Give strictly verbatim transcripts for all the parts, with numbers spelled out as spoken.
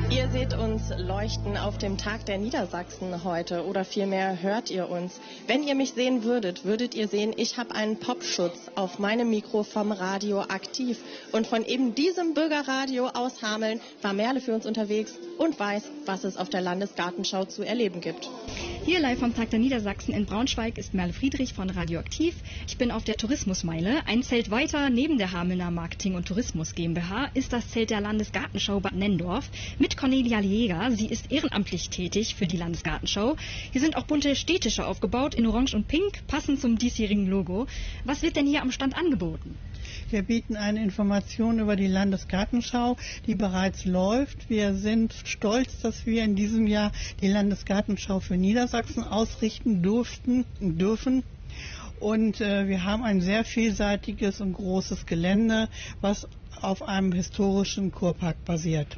Ihr seht uns leuchten auf dem Tag der Niedersachsen heute oder vielmehr hört ihr uns. Wenn ihr mich sehen würdet, würdet ihr sehen, ich habe einen Popschutz auf meinem Mikro vom Radio Aktiv. Und von eben diesem Bürgerradio aus Hameln war Merle für uns unterwegs und weiß, was es auf der Landesgartenschau zu erleben gibt. Hier live vom Tag der Niedersachsen in Braunschweig ist Merle Friedrich von Radio Aktiv. Ich bin auf der Tourismusmeile. Ein Zelt weiter neben der Hamelner Marketing- und Tourismus GmbH ist das Zelt der Landesgartenschau Bad Nenndorf mit Cornelia Jäger. Sie ist ehrenamtlich tätig für die Landesgartenschau. Hier sind auch bunte Städtische aufgebaut in Orange und Pink, passend zum diesjährigen Logo. Was wird denn hier am Stand angeboten? Wir bieten eine Information über die Landesgartenschau, die bereits läuft. Wir sind stolz, dass wir in diesem Jahr die Landesgartenschau für Niedersachsen ausrichten durften, dürfen. Und äh, wir haben ein sehr vielseitiges und großes Gelände, was auf einem historischen Kurpark basiert.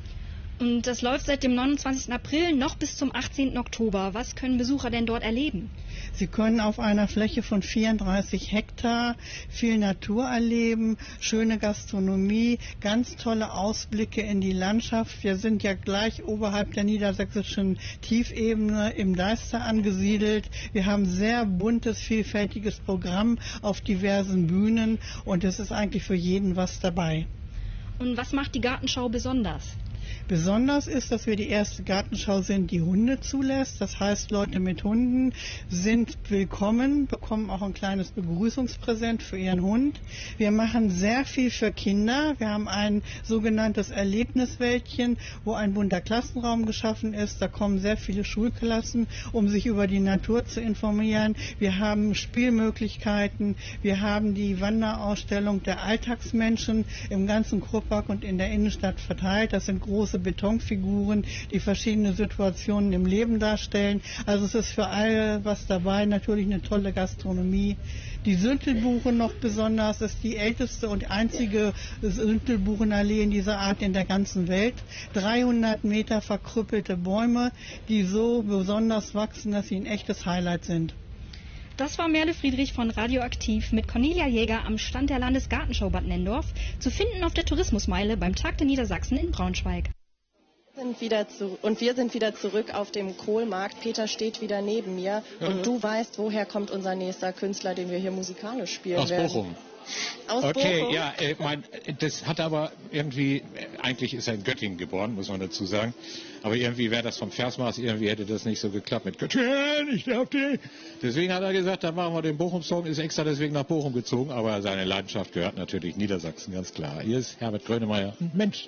Und das läuft seit dem neunundzwanzigsten April noch bis zum achtzehnten Oktober. Was können Besucher denn dort erleben? Sie können auf einer Fläche von vierunddreißig Hektar viel Natur erleben, schöne Gastronomie, ganz tolle Ausblicke in die Landschaft. Wir sind ja gleich oberhalb der niedersächsischen Tiefebene im Deister angesiedelt. Wir haben sehr buntes, vielfältiges Programm auf diversen Bühnen und es ist eigentlich für jeden was dabei. Und was macht die Gartenschau besonders? Besonders ist, dass wir die erste Gartenschau sind, die Hunde zulässt. Das heißt, Leute mit Hunden sind willkommen, bekommen auch ein kleines Begrüßungspräsent für ihren Hund. Wir machen sehr viel für Kinder. Wir haben ein sogenanntes Erlebniswäldchen, wo ein bunter Klassenraum geschaffen ist. Da kommen sehr viele Schulklassen, um sich über die Natur zu informieren. Wir haben Spielmöglichkeiten. Wir haben die Wanderausstellung der Alltagsmenschen im ganzen Kurpark und in der Innenstadt verteilt. Das sind große Betonfiguren, die verschiedene Situationen im Leben darstellen. Also es ist für alle was dabei, natürlich eine tolle Gastronomie. Die Süntelbuche noch besonders, ist die älteste und einzige Süntelbuchenallee in dieser Art in der ganzen Welt. dreihundert Meter verkrüppelte Bäume, die so besonders wachsen, dass sie ein echtes Highlight sind. Das war Merle Friedrich von Radio Aktiv mit Cornelia Jäger am Stand der Landesgartenschau Bad Nenndorf, zu finden auf der Tourismusmeile beim Tag der Niedersachsen in Braunschweig. Sind wieder zu, und wir sind wieder zurück auf dem Kohlmarkt. Peter steht wieder neben mir mhm. und du weißt, woher kommt unser nächster Künstler, den wir hier musikalisch spielen Aus werden. Bochum. Aus okay, Bochum? ja, äh, mein, das hat aber irgendwie, eigentlich ist er in Göttingen geboren, muss man dazu sagen, aber irgendwie wäre das vom Versmaß, irgendwie hätte das nicht so geklappt mit Göttingen, ich darf die. Deswegen hat er gesagt, dann machen wir den Bochum-Song, ist extra deswegen nach Bochum gezogen, aber seine Leidenschaft gehört natürlich Niedersachsen, ganz klar. Hier ist Herbert Grönemeyer, Mensch.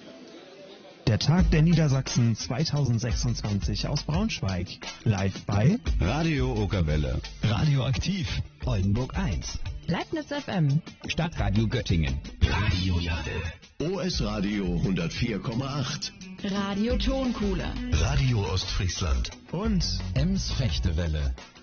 Der Tag der Niedersachsen zweitausendsechsundzwanzig aus Braunschweig. Live bei Radio Okerwelle, Radio Aktiv, Oldenburg eins, Leibniz F M, Stadtradio Göttingen, Radio Jade, O S Radio hundertvier Komma acht, Radio Tonkuhle, Radio Ostfriesland und Ems Fechtewelle.